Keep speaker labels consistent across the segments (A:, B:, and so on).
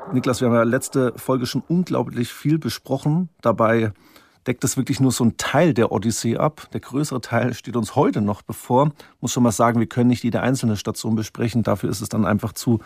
A: Niklas, wir haben ja letzte Folge schon unglaublich viel besprochen. Dabei deckt es wirklich nur so ein Teil der Odyssee ab. Der größere Teil steht uns heute noch bevor. Ich muss schon mal sagen, wir können nicht jede einzelne Station besprechen. Dafür ist es dann einfach zu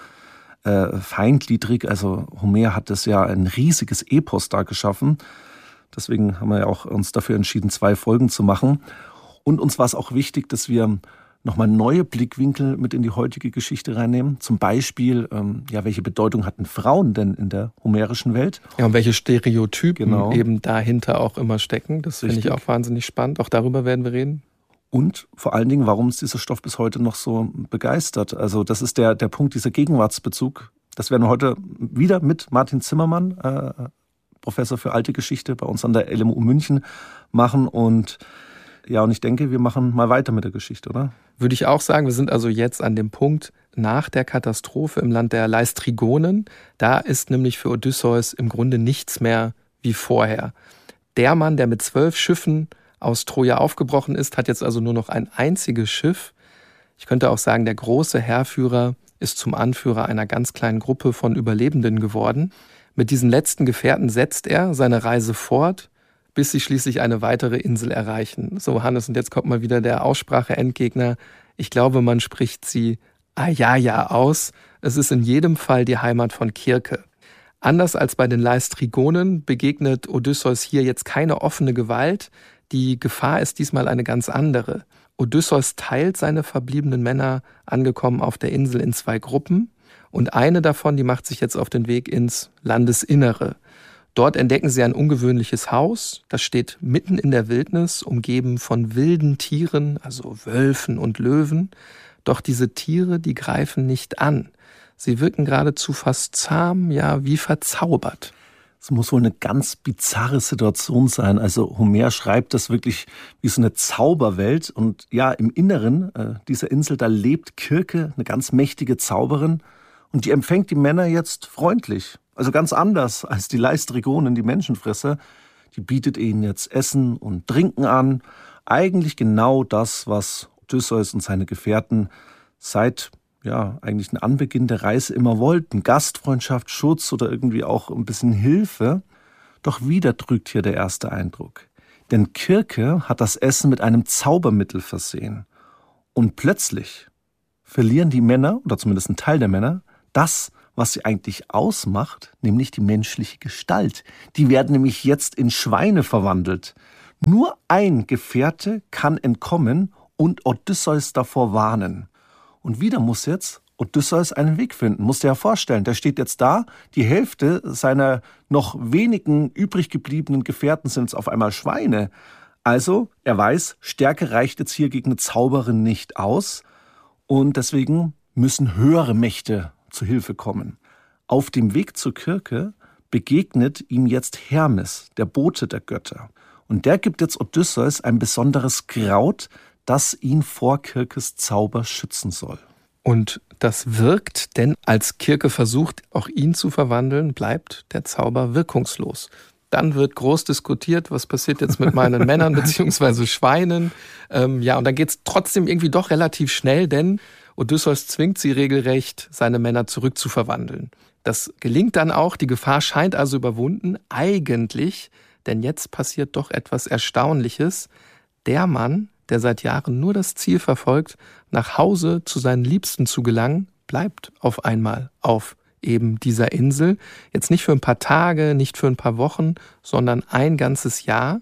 A: feingliedrig. Also Homer hat es ja ein riesiges Epos da geschaffen. Deswegen haben wir ja auch uns dafür entschieden, 2 Folgen zu machen. Und uns war es auch wichtig, dass wir nochmal neue Blickwinkel mit in die heutige Geschichte reinnehmen. Zum Beispiel, welche Bedeutung hatten Frauen denn in der homerischen Welt?
B: Ja, und welche Stereotypen eben dahinter auch immer stecken. Das finde ich auch wahnsinnig spannend. Auch darüber werden wir reden.
A: Und vor allen Dingen, warum uns dieser Stoff bis heute noch so begeistert. Also das ist der Punkt, dieser Gegenwartsbezug. Das werden wir heute wieder mit Martin Zimmermann, Professor für alte Geschichte bei uns an der LMU München, machen. Und ich denke, wir machen mal weiter mit der Geschichte, oder?
B: Würde ich auch sagen, wir sind also jetzt an dem Punkt nach der Katastrophe im Land der Laistrygonen. Da ist nämlich für Odysseus im Grunde nichts mehr wie vorher. Der Mann, der mit 12 Schiffen aus Troja aufgebrochen ist, hat jetzt also nur noch ein einziges Schiff. Ich könnte auch sagen, der große Heerführer ist zum Anführer einer ganz kleinen Gruppe von Überlebenden geworden. Mit diesen letzten Gefährten setzt er seine Reise fort, bis sie schließlich eine weitere Insel erreichen. So, Hannes, und jetzt kommt mal wieder der Aussprache-Endgegner. Ich glaube, man spricht sie Aiaia aus. Es ist in jedem Fall die Heimat von Kirke. Anders als bei den Laistrygonen begegnet Odysseus hier jetzt keine offene Gewalt. Die Gefahr ist diesmal eine ganz andere. Odysseus teilt seine verbliebenen Männer, angekommen auf der Insel, in 2 Gruppen. Und eine davon, die macht sich jetzt auf den Weg ins Landesinnere. Dort entdecken sie ein ungewöhnliches Haus. Das steht mitten in der Wildnis, umgeben von wilden Tieren, also Wölfen und Löwen. Doch diese Tiere, die greifen nicht an. Sie wirken geradezu fast zahm, ja wie verzaubert.
A: Es muss wohl eine ganz bizarre Situation sein. Also Homer schreibt das wirklich wie so eine Zauberwelt. Und ja, im Inneren dieser Insel, da lebt Kirke, eine ganz mächtige Zauberin. Und die empfängt die Männer jetzt freundlich. Also ganz anders als die Laistrygonen, die Menschenfresser. Die bietet ihnen jetzt Essen und Trinken an. Eigentlich genau das, was Odysseus und seine Gefährten seit eigentlich den Anbeginn der Reise immer wollten. Gastfreundschaft, Schutz oder irgendwie auch ein bisschen Hilfe. Doch wieder trügt hier der erste Eindruck. Denn Kirke hat das Essen mit einem Zaubermittel versehen. Und plötzlich verlieren die Männer, oder zumindest ein Teil der Männer, das, was sie eigentlich ausmacht, nämlich die menschliche Gestalt. Die werden nämlich jetzt in Schweine verwandelt. Nur ein Gefährte kann entkommen und Odysseus davor warnen. Und wieder muss jetzt Odysseus einen Weg finden. Musst dir ja vorstellen, der steht jetzt da, die Hälfte seiner noch wenigen übrig gebliebenen Gefährten sind jetzt auf einmal Schweine. Also, er weiß, Stärke reicht jetzt hier gegen eine Zauberin nicht aus. Und deswegen müssen höhere Mächte zu Hilfe kommen. Auf dem Weg zur Kirke begegnet ihm jetzt Hermes, der Bote der Götter. Und der gibt jetzt Odysseus ein besonderes Kraut, das ihn vor Kirkes Zauber schützen soll.
B: Und das wirkt, denn als Kirke versucht, auch ihn zu verwandeln, bleibt der Zauber wirkungslos. Dann wird groß diskutiert, was passiert jetzt mit meinen Männern bzw. Schweinen. Und dann geht es trotzdem irgendwie doch relativ schnell, denn Odysseus zwingt sie regelrecht, seine Männer zurückzuverwandeln. Das gelingt dann auch, die Gefahr scheint also überwunden, eigentlich, denn jetzt passiert doch etwas Erstaunliches. Der Mann, der seit Jahren nur das Ziel verfolgt, nach Hause zu seinen Liebsten zu gelangen, bleibt auf einmal auf eben dieser Insel. Jetzt nicht für ein paar Tage, nicht für ein paar Wochen, sondern ein ganzes Jahr.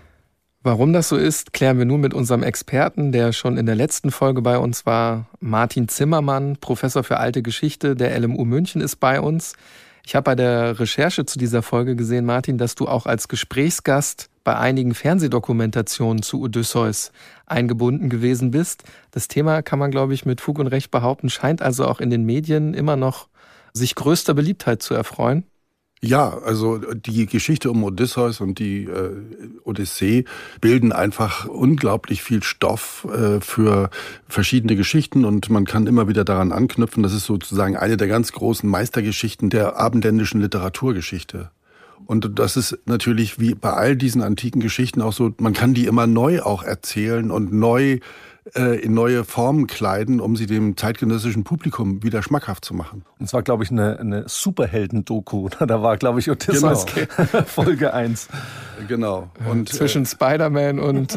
B: Warum das so ist, klären wir nun mit unserem Experten, der schon in der letzten Folge bei uns war. Martin Zimmermann, Professor für alte Geschichte der LMU München, ist bei uns. Ich habe bei der Recherche zu dieser Folge gesehen, Martin, dass du auch als Gesprächsgast bei einigen Fernsehdokumentationen zu Odysseus eingebunden gewesen bist. Das Thema, kann man, glaube ich, mit Fug und Recht behaupten, scheint also auch in den Medien immer noch sich größter Beliebtheit zu erfreuen.
C: Ja, also die Geschichte um Odysseus und die Odyssee bilden einfach unglaublich viel Stoff für verschiedene Geschichten und man kann immer wieder daran anknüpfen. Das ist sozusagen eine der ganz großen Meistergeschichten der abendländischen Literaturgeschichte. Und das ist natürlich wie bei all diesen antiken Geschichten auch so, man kann die immer neu auch erzählen und neu in neue Formen kleiden, um sie dem zeitgenössischen Publikum wieder schmackhaft zu machen.
A: Und es war, glaube ich, eine Superhelden-Doku. Da war, glaube ich, Odysseus Folge 1.
C: Genau.
B: Und zwischen Spider-Man und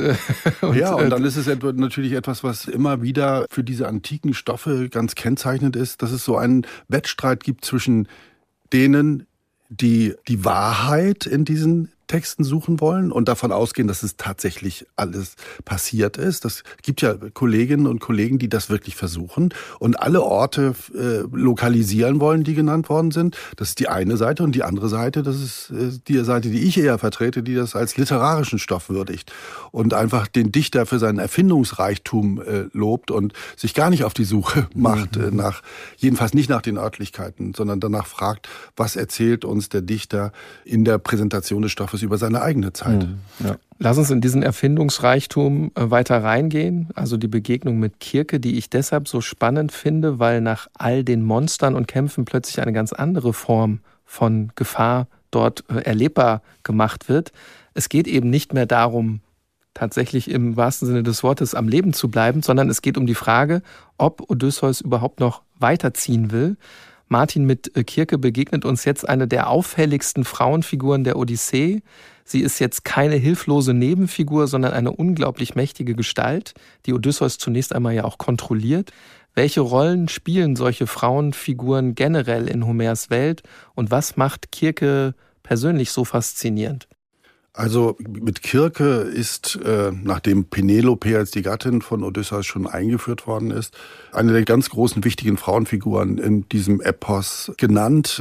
C: und dann ist es natürlich etwas, was immer wieder für diese antiken Stoffe ganz kennzeichnend ist, dass es so einen Wettstreit gibt zwischen denen, die die Wahrheit in diesen Texten suchen wollen und davon ausgehen, dass es tatsächlich alles passiert ist. Das gibt ja Kolleginnen und Kollegen, die das wirklich versuchen und alle Orte lokalisieren wollen, die genannt worden sind. Das ist die eine Seite und die andere Seite, das ist die Seite, die ich eher vertrete, die das als literarischen Stoff würdigt und einfach den Dichter für seinen Erfindungsreichtum lobt und sich gar nicht auf die Suche macht jedenfalls nicht nach den Örtlichkeiten, sondern danach fragt, was erzählt uns der Dichter in der Präsentation des Stoffes über seine eigene Zeit.
B: Ja. Lass uns in diesen Erfindungsreichtum weiter reingehen. Also die Begegnung mit Kirke, die ich deshalb so spannend finde, weil nach all den Monstern und Kämpfen plötzlich eine ganz andere Form von Gefahr dort erlebbar gemacht wird. Es geht eben nicht mehr darum, tatsächlich im wahrsten Sinne des Wortes am Leben zu bleiben, sondern es geht um die Frage, ob Odysseus überhaupt noch weiterziehen will. Martin, mit Kirke begegnet uns jetzt eine der auffälligsten Frauenfiguren der Odyssee. Sie ist jetzt keine hilflose Nebenfigur, sondern eine unglaublich mächtige Gestalt, die Odysseus zunächst einmal ja auch kontrolliert. Welche Rollen spielen solche Frauenfiguren generell in Homers Welt und was macht Kirke persönlich so faszinierend?
C: Also mit Kirke ist, nachdem Penelope als die Gattin von Odysseus schon eingeführt worden ist, eine der ganz großen, wichtigen Frauenfiguren in diesem Epos genannt.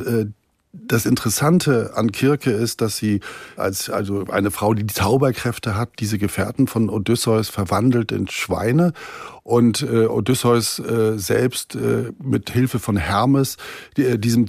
C: Das Interessante an Kirke ist, dass sie also eine Frau, die Zauberkräfte hat, diese Gefährten von Odysseus verwandelt in Schweine und Odysseus selbst mit Hilfe von Hermes vor diesem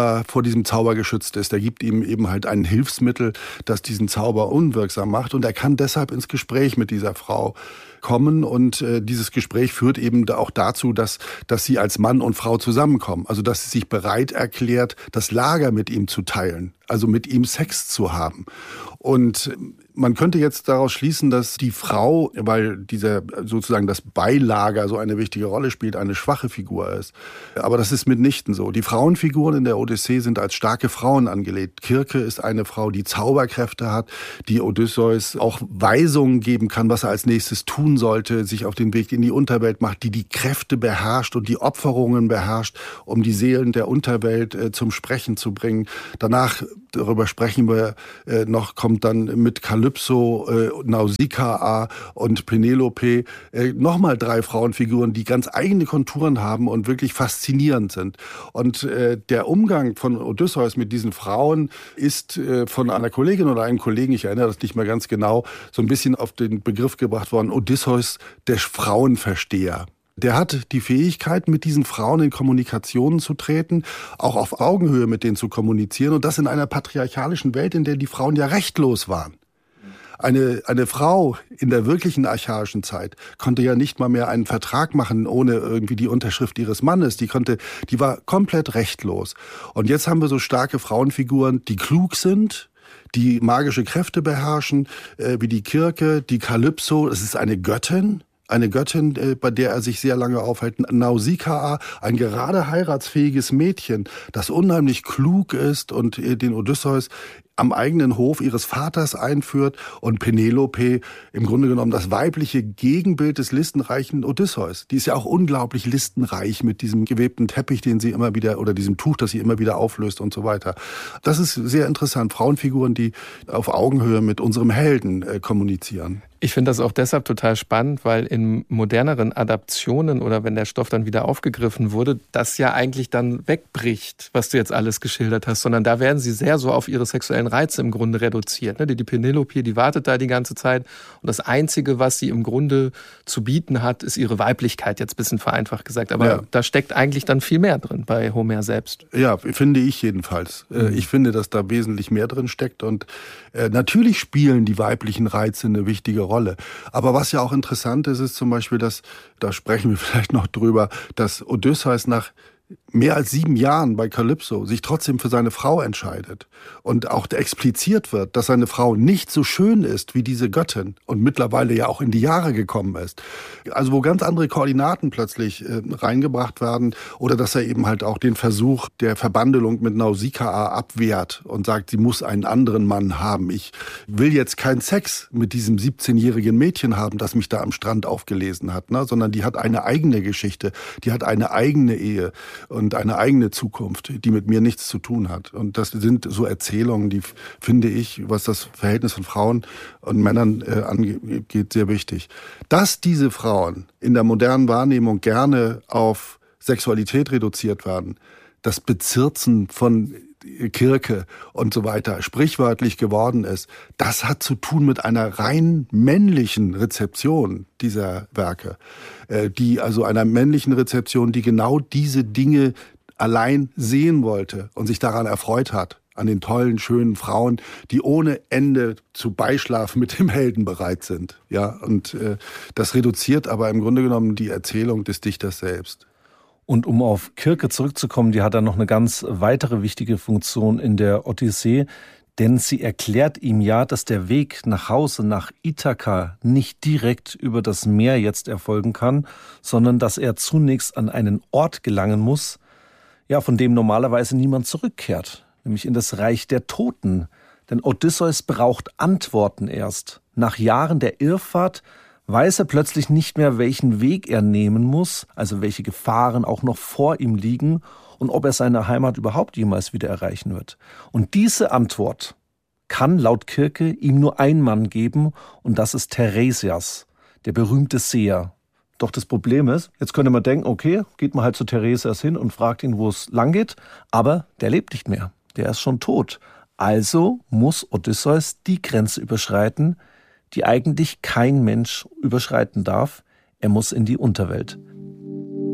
C: Zauber geschützt ist. Er gibt ihm eben halt ein Hilfsmittel, das diesen Zauber unwirksam macht und er kann deshalb ins Gespräch mit dieser Frau kommen und dieses Gespräch führt eben auch dazu, dass sie als Mann und Frau zusammenkommen. Also dass sie sich bereit erklärt, das Lager mit ihm zu teilen, also mit ihm Sex zu haben. Und man könnte jetzt daraus schließen, dass die Frau, weil dieser sozusagen das Beilager so eine wichtige Rolle spielt, eine schwache Figur ist. Aber das ist mitnichten so. Die Frauenfiguren in der Odyssee sind als starke Frauen angelegt. Kirke ist eine Frau, die Zauberkräfte hat, die Odysseus auch Weisungen geben kann, was er als nächstes tun sollte, sich auf den Weg in die Unterwelt macht, die Kräfte beherrscht und die Opferungen beherrscht, um die Seelen der Unterwelt zum Sprechen zu bringen. Danach, darüber sprechen wir noch, kommt dann mit Kalypso, Nausikaa und Penelope nochmal 3 Frauenfiguren, die ganz eigene Konturen haben und wirklich faszinierend sind. Und der Umgang von Odysseus mit diesen Frauen ist von einer Kollegin oder einem Kollegen, ich erinnere das nicht mehr ganz genau, so ein bisschen auf den Begriff gebracht worden, Odysseus, der Frauenversteher. Der hat die Fähigkeit, mit diesen Frauen in Kommunikationen zu treten, auch auf Augenhöhe mit denen zu kommunizieren und das in einer patriarchalischen Welt, in der die Frauen ja rechtlos waren. Eine Frau in der wirklichen archaischen Zeit konnte ja nicht mal mehr einen Vertrag machen ohne irgendwie die Unterschrift ihres Mannes. Die war komplett rechtlos. Und jetzt haben wir so starke Frauenfiguren, die klug sind, die magische Kräfte beherrschen, wie die Kirke, die Kalypso. Es ist eine Göttin, bei der er sich sehr lange aufhält. Nausikaa, ein gerade heiratsfähiges Mädchen, das unheimlich klug ist und den Odysseus am eigenen Hof ihres Vaters einführt und Penelope im Grunde genommen das weibliche Gegenbild des listenreichen Odysseus. Die ist ja auch unglaublich listenreich mit diesem gewebten Teppich, den sie immer wieder, oder diesem Tuch, das sie immer wieder auflöst und so weiter. Das ist sehr interessant. Frauenfiguren, die auf Augenhöhe mit unserem Helden kommunizieren.
B: Ich finde das auch deshalb total spannend, weil in moderneren Adaptionen oder wenn der Stoff dann wieder aufgegriffen wurde, das ja eigentlich dann wegbricht, was du jetzt alles geschildert hast, sondern da werden sie sehr so auf ihre sexuellen Reize im Grunde reduziert. Die Penelope, die wartet da die ganze Zeit und das Einzige, was sie im Grunde zu bieten hat, ist ihre Weiblichkeit, jetzt ein bisschen vereinfacht gesagt. Aber ja, da steckt eigentlich dann viel mehr drin bei Homer selbst.
C: Ja, finde ich jedenfalls. Ich finde, dass da wesentlich mehr drin steckt und natürlich spielen die weiblichen Reize eine wichtige Rolle. Aber was ja auch interessant ist, ist zum Beispiel, da sprechen wir vielleicht noch drüber, dass Odysseus nach mehr als 7 Jahren bei Kalypso sich trotzdem für seine Frau entscheidet und auch expliziert wird, dass seine Frau nicht so schön ist wie diese Göttin und mittlerweile ja auch in die Jahre gekommen ist. Also wo ganz andere Koordinaten plötzlich reingebracht werden oder dass er eben halt auch den Versuch der Verbandelung mit Nausikaa abwehrt und sagt, sie muss einen anderen Mann haben. Ich will jetzt keinen Sex mit diesem 17-jährigen Mädchen haben, das mich da am Strand aufgelesen hat, ne? Sondern die hat eine eigene Geschichte, die hat eine eigene Ehe und eine eigene Zukunft, die mit mir nichts zu tun hat. Und das sind so Erzählungen, die, finde ich, was das Verhältnis von Frauen und Männern angeht, sehr wichtig. Dass diese Frauen in der modernen Wahrnehmung gerne auf Sexualität reduziert werden, das Bezirzen von Kirke und so weiter sprichwörtlich geworden ist, das hat zu tun mit einer rein männlichen Rezeption dieser Werke, die also einer männlichen Rezeption, die genau diese Dinge allein sehen wollte und sich daran erfreut hat, an den tollen, schönen Frauen, die ohne Ende zu Beischlaf mit dem Helden bereit sind. Ja, und das reduziert aber im Grunde genommen die Erzählung des Dichters selbst.
A: Und um auf Kirke zurückzukommen, die hat dann noch eine ganz weitere wichtige Funktion in der Odyssee, denn sie erklärt ihm ja, dass der Weg nach Hause, nach Ithaka, nicht direkt über das Meer jetzt erfolgen kann, sondern dass er zunächst an einen Ort gelangen muss, ja, von dem normalerweise niemand zurückkehrt, nämlich in das Reich der Toten. Denn Odysseus braucht Antworten erst. Nach Jahren der Irrfahrt weiß er plötzlich nicht mehr, welchen Weg er nehmen muss, also welche Gefahren auch noch vor ihm liegen und ob er seine Heimat überhaupt jemals wieder erreichen wird. Und diese Antwort kann laut Kirke ihm nur ein Mann geben und das ist Teiresias, der berühmte Seher. Doch das Problem ist, jetzt könnte man denken, okay, geht man halt zu Teiresias hin und fragt ihn, wo es lang geht, aber der lebt nicht mehr, der ist schon tot. Also muss Odysseus die Grenze überschreiten, die eigentlich kein Mensch überschreiten darf. Er muss in die Unterwelt.